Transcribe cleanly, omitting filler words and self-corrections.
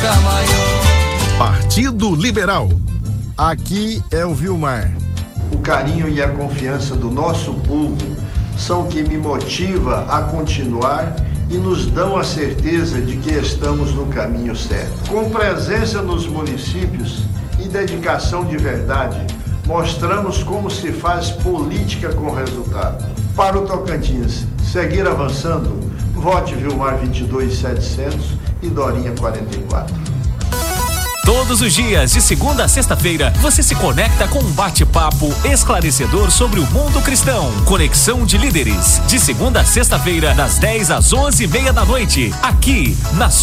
Partido Liberal. Aqui é o Vilmar. O carinho e a confiança do nosso povo são o que me motiva a continuar e nos dão a certeza de que estamos no caminho certo. Com presença nos municípios e dedicação de verdade, mostramos como se faz política com resultado. Para o Tocantins seguir avançando, vote Vilmar 22700 e Dorinha 44. Todos os dias, de segunda a sexta-feira, você se conecta com um bate-papo esclarecedor sobre o mundo cristão. Conexão de Líderes, de segunda a sexta-feira, das 10 às 11h30 da noite, aqui na sua